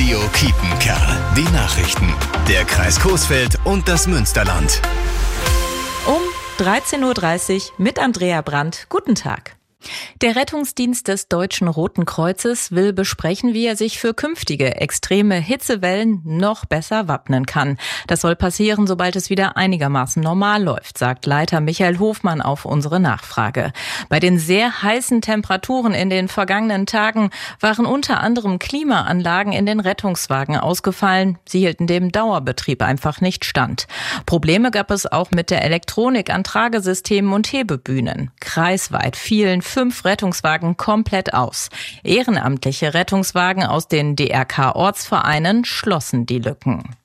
Radio Kiepenkerl. Die Nachrichten. Der Kreis Coesfeld und das Münsterland. Um 13.30 Uhr mit Andrea Brandt. Guten Tag. Der Rettungsdienst des Deutschen Roten Kreuzes will besprechen, wie er sich für künftige extreme Hitzewellen noch besser wappnen kann. Das soll passieren, sobald es wieder einigermaßen normal läuft, sagt Leiter Michael Hofmann auf unsere Nachfrage. Bei den sehr heißen Temperaturen in den vergangenen Tagen waren unter anderem Klimaanlagen in den Rettungswagen ausgefallen. Sie hielten dem Dauerbetrieb einfach nicht stand. Probleme gab es auch mit der Elektronik an Tragesystemen und Hebebühnen. Kreisweit fielen 5 Rettungswagen komplett aus. Ehrenamtliche Rettungswagen aus den DRK-Ortsvereinen schlossen die Lücken.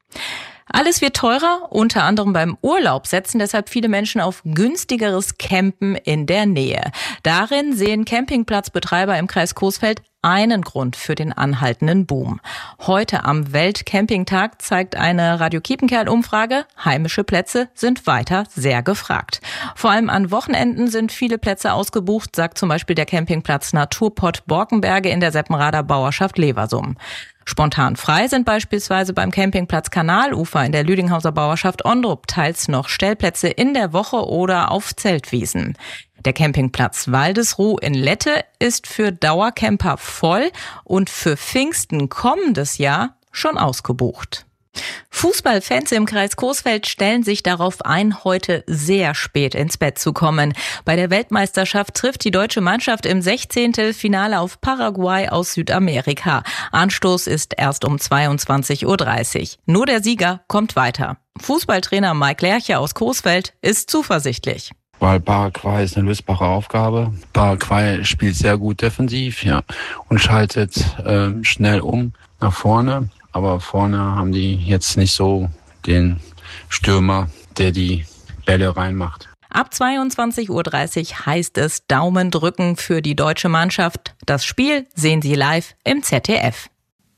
Alles wird teurer, unter anderem beim Urlaub setzen deshalb viele Menschen auf günstigeres Campen in der Nähe. Darin sehen Campingplatzbetreiber im Kreis Coesfeld einen Grund für den anhaltenden Boom. Heute am Weltcampingtag zeigt eine Radio Kiepenkerl-Umfrage, heimische Plätze sind weiter sehr gefragt. Vor allem an Wochenenden sind viele Plätze ausgebucht, sagt zum Beispiel der Campingplatz Naturpott Borkenberge in der Seppenrader Bauerschaft Leversum. Spontan frei sind beispielsweise beim Campingplatz Kanalufer in der Lüdinghauser Bauerschaft Ondrup teils noch Stellplätze in der Woche oder auf Zeltwiesen. Der Campingplatz Waldesruh in Lette ist für Dauercamper voll und für Pfingsten kommendes Jahr schon ausgebucht. Fußballfans im Kreis Coesfeld stellen sich darauf ein, heute sehr spät ins Bett zu kommen. Bei der Weltmeisterschaft trifft die deutsche Mannschaft im 16. Finale auf Paraguay aus Südamerika. Anstoß ist erst um 22.30 Uhr. Nur der Sieger kommt weiter. Fußballtrainer Mike Lerche aus Coesfeld ist zuversichtlich. Weil Paraguay ist eine lösbare Aufgabe. Paraguay spielt sehr gut defensiv, und schaltet schnell um nach vorne. Aber vorne haben die jetzt nicht so den Stürmer, der die Bälle reinmacht. Ab 22.30 Uhr heißt es Daumen drücken für die deutsche Mannschaft. Das Spiel sehen Sie live im ZDF.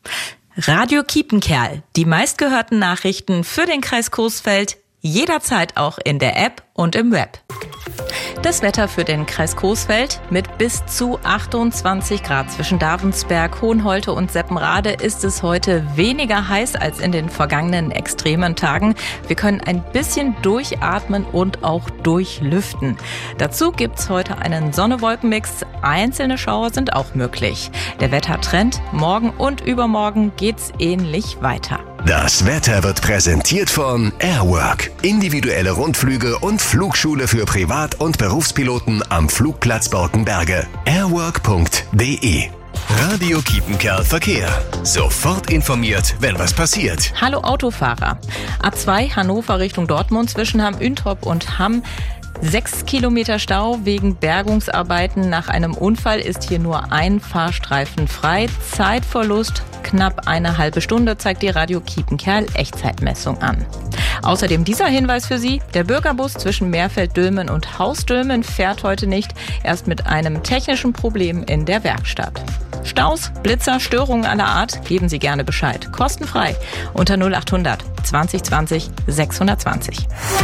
Radio Kiepenkerl, die meistgehörten Nachrichten für den Kreis Coesfeld, jederzeit auch in der App und im Web. Das Wetter für den Kreis Coesfeld: mit bis zu 28 Grad zwischen Davensberg, Hohenholte und Seppenrade ist es heute weniger heiß als in den vergangenen extremen Tagen. Wir können ein bisschen durchatmen und auch durchlüften. Dazu gibt's heute einen Sonne-Wolken-Mix. Einzelne Schauer sind auch möglich. Der Wettertrend: morgen und übermorgen geht's ähnlich weiter. Das Wetter wird präsentiert von Airwork. Individuelle Rundflüge und Flugschule für Privat- und Berufspiloten am Flugplatz Borkenberge. Airwork.de. Radio Kiepenkerl Verkehr. Sofort informiert, wenn was passiert. Hallo Autofahrer. A2 Hannover Richtung Dortmund zwischen Hamm-Üntrop und Hamm. 6 Kilometer Stau wegen Bergungsarbeiten. Nach einem Unfall ist hier nur ein Fahrstreifen frei. Zeitverlust knapp eine halbe Stunde, zeigt die Radio Kiepenkerl Echtzeitmessung an. Außerdem dieser Hinweis für Sie: der Bürgerbus zwischen Meerfeld-Dülmen und Haus-Dülmen fährt heute nicht, erst mit einem technischen Problem in der Werkstatt. Staus, Blitzer, Störungen aller Art, geben Sie gerne Bescheid. Kostenfrei unter 0800 20 20 620.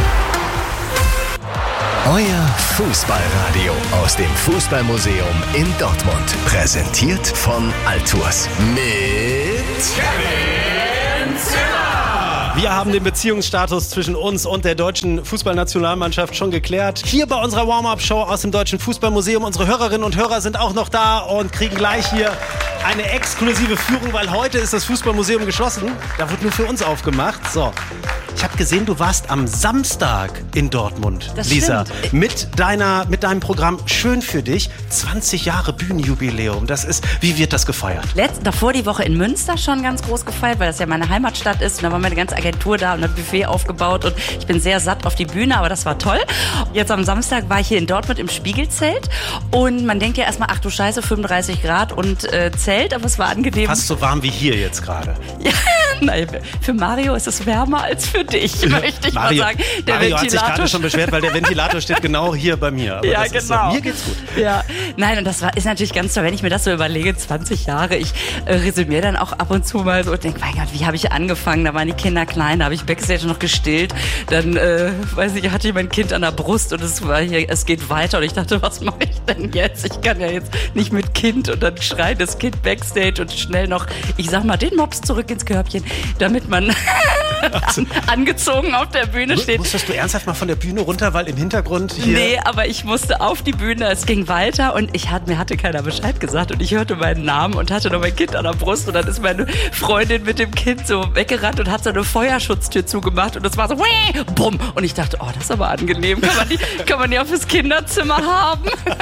Euer Fußballradio aus dem Fußballmuseum in Dortmund. Präsentiert von Altours. Mit Kevin Zimmer! Wir haben den Beziehungsstatus zwischen uns und der deutschen Fußballnationalmannschaft schon geklärt. Hier bei unserer Warm-Up-Show aus dem Deutschen Fußballmuseum. Unsere Hörerinnen und Hörer sind auch noch da und kriegen gleich hier eine exklusive Führung, weil heute ist das Fußballmuseum geschlossen. Da wird nur für uns aufgemacht. So. Ich habe gesehen, du warst am Samstag in Dortmund, das Lisa, stimmt. mit deinem Programm Schön für dich. 20 Jahre Bühnenjubiläum. Wie wird das gefeiert? Davor die Woche in Münster schon ganz groß gefeiert, weil das ja meine Heimatstadt ist. Und da war meine ganze Agentur da und ein Buffet aufgebaut. Und ich bin sehr satt auf die Bühne, aber das war toll. Jetzt am Samstag war ich hier in Dortmund im Spiegelzelt. Und man denkt ja erstmal, ach du Scheiße, 35 Grad und Zelt, aber es war angenehm. Fast so warm wie hier jetzt gerade. Ja, Nein, für Mario ist es wärmer als für dich, möchte ich mal sagen. Mario hat sich gerade schon beschwert, weil der Ventilator steht genau hier bei mir. Aber ja, das ist genau. So. Mir geht's gut. Ja, nein, und ist natürlich ganz toll, wenn ich mir das so überlege, 20 Jahre. Ich resümiere dann auch ab und zu mal so und denke, mein Gott, wie habe ich angefangen? Da waren die Kinder klein, da habe ich Backstage noch gestillt. Dann, weiß ich, hatte ich mein Kind an der Brust und es geht weiter. Und ich dachte, was mache ich denn jetzt? Ich kann ja jetzt nicht mit Kind und dann schreit das Kind Backstage und schnell noch, ich sag mal, den Mops zurück ins Körbchen, damit man angezogen auf der Bühne steht. Musstest du ernsthaft mal von der Bühne runter, weil im Hintergrund hier... Nee, aber ich musste auf die Bühne, es ging weiter und mir hatte keiner Bescheid gesagt und ich hörte meinen Namen und hatte noch mein Kind an der Brust und dann ist meine Freundin mit dem Kind so weggerannt und hat so eine Feuerschutztür zugemacht und das war so, bumm, und ich dachte, oh, das ist aber angenehm, kann man die auch fürs Kinderzimmer haben?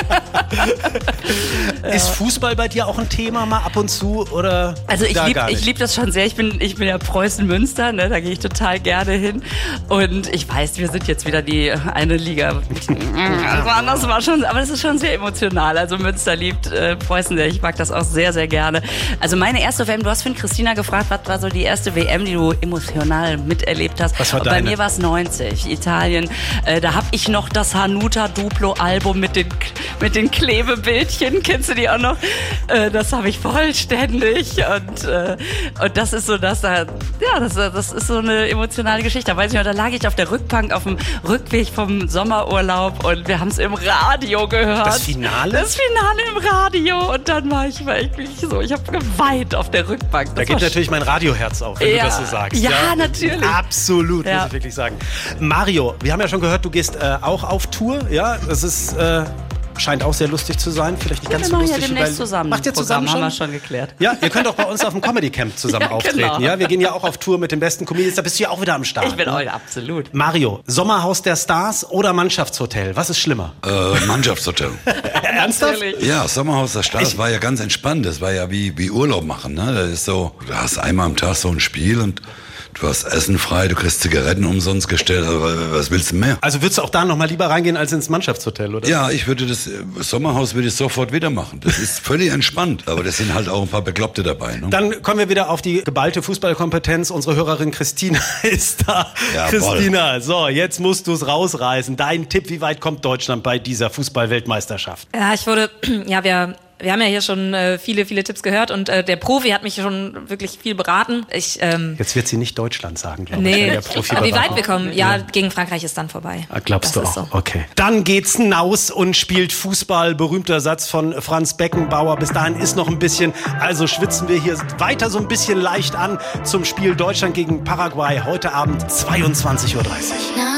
Ist Fußball bei dir auch ein Thema mal ab und zu oder? Also ich lieb das schon sehr. Ich bin ja Preußen-Münster, ne, da gehe ich total gerne hin. Und ich weiß, wir sind jetzt wieder die eine Liga. Das war schon, aber das ist schon sehr emotional. Also Münster liebt Preußen sehr. Ich mag das auch sehr, sehr gerne. Also meine erste WM, du hast von Christina gefragt, was war so die erste WM, die du emotional miterlebt hast? Was war deine? Bei mir war es 90, Italien. Da habe ich noch das Hanuta Duplo-Album mit den Klebebildchen. Kennst du die auch noch? Das habe ich vollständig. Und das ist so, das ist so eine emotionale Geschichte. Da weiß ich noch, da lag ich auf der Rückbank auf dem Rückweg vom Sommerurlaub und wir haben es im Radio gehört. Das Finale? Das Finale im Radio. Und dann war ich wirklich so, ich habe geweint auf der Rückbank. Da geht natürlich mein Radioherz auf, wenn du das so sagst. Ja, natürlich. Absolut, muss ich wirklich sagen. Mario, wir haben ja schon gehört, du gehst auch auf Tour. Ja, das ist... scheint auch sehr lustig zu sein. Vielleicht nicht ganz so lustig. Ja demnächst zusammen. Macht ihr zusammen schon? Haben wir schon geklärt. Ja, ihr könnt auch bei uns auf dem Comedy Camp zusammen auftreten. Genau. Ja, wir gehen ja auch auf Tour mit den besten Comedians. Da bist du ja auch wieder am Start. Ich bin absolut. Mario, Sommerhaus der Stars oder Mannschaftshotel? Was ist schlimmer? Mannschaftshotel. Ernsthaft? Ja, Sommerhaus der Stars war ja ganz entspannt. Das war ja wie Urlaub machen. Ne? Das ist so, du hast einmal am Tag so ein Spiel und du hast Essen frei, du kriegst Zigaretten umsonst gestellt, also was willst du mehr? Also würdest du auch da noch mal lieber reingehen als ins Mannschaftshotel, oder? Ja, ich würde das Sommerhaus würde ich sofort wieder machen. Das ist völlig entspannt, aber das sind halt auch ein paar Bekloppte dabei. Ne? Dann kommen wir wieder auf die geballte Fußballkompetenz. Unsere Hörerin Christina ist da. Ja, Christina, so, jetzt musst du es rausreißen. Dein Tipp, wie weit kommt Deutschland bei dieser Fußball-Weltmeisterschaft? Ja, wir haben ja hier schon viele Tipps gehört und der Profi hat mich schon wirklich viel beraten. Jetzt wird sie nicht Deutschland sagen, glaube ich. Nee, Der Profi aber wie weit wir kommen, gegen Frankreich ist dann vorbei. Glaubst das du auch? So. Okay. Dann geht's hinaus und spielt Fußball. Berühmter Satz von Franz Beckenbauer. Bis dahin ist noch ein bisschen, also schwitzen wir hier weiter so ein bisschen leicht an zum Spiel Deutschland gegen Paraguay. Heute Abend 22:30 Uhr.